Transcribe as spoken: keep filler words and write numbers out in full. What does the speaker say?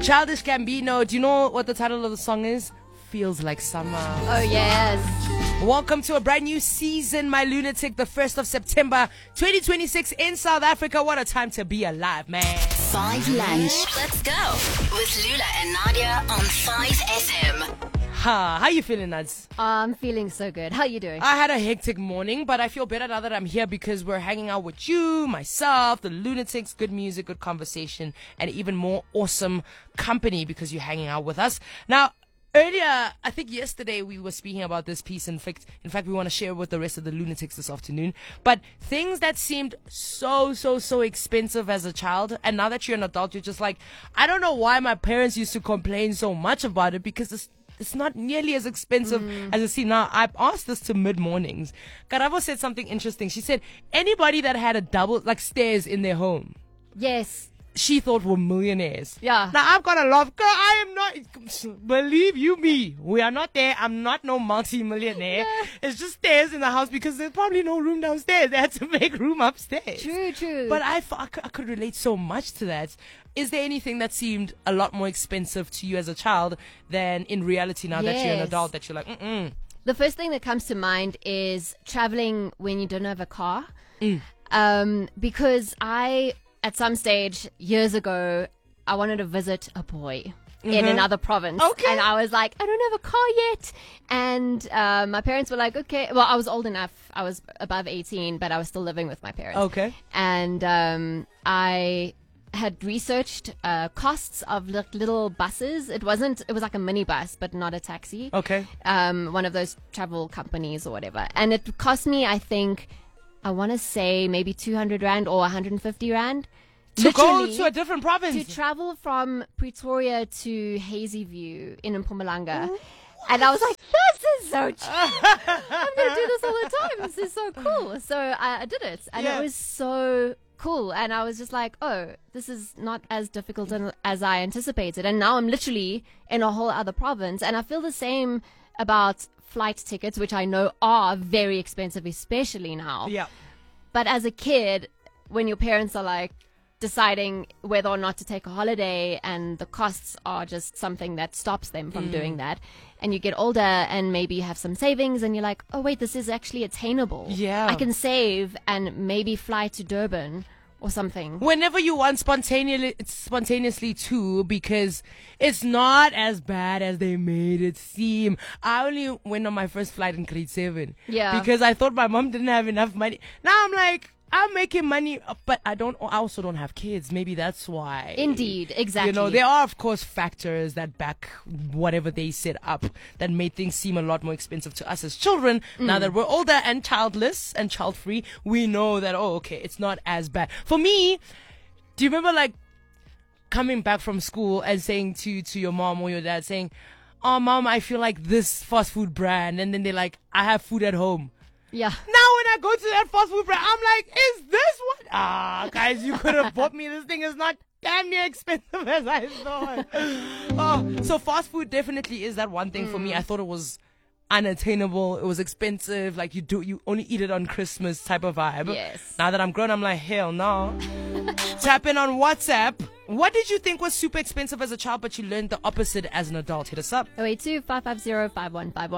Childish Gambino. Do you know what the title of the song is? Feels Like Summer. Oh, yes. Welcome to a brand new season, my lunatic. The first of September, twenty twenty-six in South Africa. What a time to be alive, man. Five Lunch. Let's go with Lula and Nadia on five S M. Ha, how you feeling, Nads? I'm feeling so good. How you doing? I had a hectic morning, but I feel better now that I'm here because we're hanging out with you, myself, the lunatics, good music, good conversation, and even more awesome company because you're hanging out with us. Now, earlier, I think yesterday we were speaking about this piece. In fact, in fact, we want to share it with the rest of the lunatics this afternoon. But things that seemed so, so, so expensive as a child, and now that you're an adult, you're just like, I don't know why my parents used to complain so much about it because it's It's not nearly as expensive mm. as it seems. Now, I've asked this to mid-mornings. Karabo said something interesting. She said, anybody that had a double, like stairs in their home. Yes. She thought were millionaires. Yeah. Now, I've got a lot. Girl, I am not, believe you me, we are not there. I'm not no multi-millionaire. Yeah. It's just stairs in the house because there's probably no room downstairs. They had to make room upstairs. True, true. But I, I, I could relate so much to that. Is there anything that seemed a lot more expensive to you as a child than in reality now yes. that you're an adult, that you're like, mm-mm? The first thing that comes to mind is traveling when you don't have a car. Mm. Um, because I... At some stage, years ago, I wanted to visit a boy mm-hmm. in another province. Okay. And I was like, I don't have a car yet. And uh, my parents were like, okay. Well, I was old enough. I was above eighteen, but I was still living with my parents. Okay. And um, I had researched uh, costs of like little buses. It wasn't, it was like a minibus, but not a taxi. Okay. Um, one of those travel companies or whatever. And it cost me, I think, I want to say maybe two hundred rand or one hundred fifty rand. To go to a different province? To travel from Pretoria to Hazyview in Mpumalanga. What? And I was like, this is so cheap. I'm going to do this all the time. This is so cool. So I, I did it. And yeah. it was so cool. And I was just like, oh, this is not as difficult as I anticipated. And now I'm literally in a whole other province. And I feel the same about flight tickets, which I know are very expensive, especially now. Yeah. But as a kid, when your parents are like deciding whether or not to take a holiday and the costs are just something that stops them from mm. doing that, and you get older and maybe you have some savings and you're like, oh wait, this is actually attainable. Yeah. I can save and maybe fly to Durban or something. Whenever you want spontaneously, spontaneously too, because it's not as bad as they made it seem. I only went on my first flight in grade seven. Yeah. Because I thought my mom didn't have enough money. Now I'm like, I'm making money, but I don't, I also don't have kids. Maybe that's why. Indeed, exactly. You know, there are, of course, factors that back whatever they set up that made things seem a lot more expensive to us as children. Mm. Now that we're older and childless and child-free, we know that, oh, okay, it's not as bad. For me, do you remember, like, coming back from school and saying to, to your mom or your dad, saying, oh, mom, I feel like this fast food brand, and then they're like, I have food at home. Yeah. Now when I go to that fast food brand, I'm like, is this what? Ah, guys, you could have bought me. This thing is not damn near expensive as I thought. Oh, so fast food definitely is that one thing mm. for me. I thought it was unattainable. It was expensive. Like you do, you only eat it on Christmas type of vibe. Yes. Now that I'm grown, I'm like, hell no. Tap in on WhatsApp. What did you think was super expensive as a child, but you learned the opposite as an adult? Hit us up. oh eight two, five five zero, five one five one.